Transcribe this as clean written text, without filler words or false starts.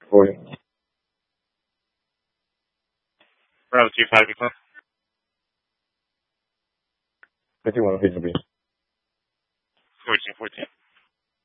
40. Bravo 25, confirm. 51 feet to be. 14.